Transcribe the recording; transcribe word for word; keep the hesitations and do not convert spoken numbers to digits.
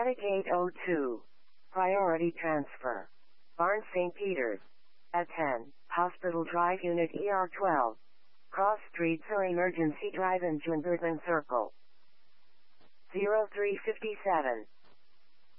Attic eight oh two. Priority transfer. Barnes Saint Peter's. At ten, Hospital Drive Unit E R twelve. Cross Streets or Emergency Drive in Jungerton Circle. zero three five seven.